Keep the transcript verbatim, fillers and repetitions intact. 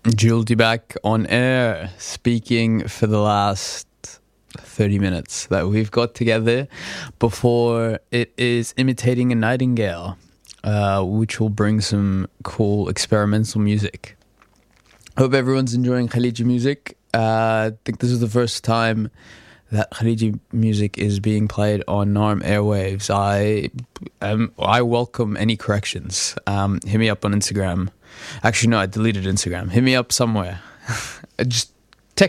Juldi back on air, speaking for the last thirty minutes that we've got together before it is Imitating a Nightingale, uh, which will bring some cool experimental music. Hope everyone's enjoying Khaliji music. Uh, I think this is the first time that Khaliji music is being played on Narm airwaves. I um, I welcome any corrections. Um, hit me up on Instagram. Actually, no, I deleted Instagram. Hit me up somewhere. Just